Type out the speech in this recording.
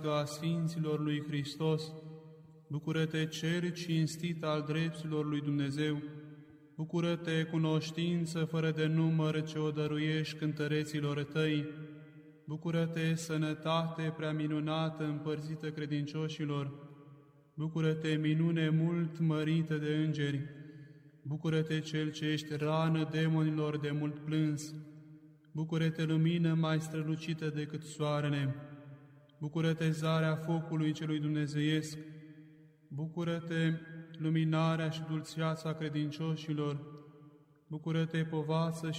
a Sfinților lui Hristos, bucură-te, Cel cinstit al dreptilor lui Dumnezeu, bucură-te, cunoștință fără de număr ce o dăruiești cântăreților tăi, bucură-te, sănătate prea minunată împărțită credincioșilor, bucură-te, minune mult mărită de îngeri, bucură-te, Cel ce ești rană demonilor de mult plâns, bucură-te, lumină mai strălucită decât soarele, bucură-te, zarea focului celui dumnezeiesc, bucură-te, luminarea și dulceața credincioșilor, bucură-te, povață și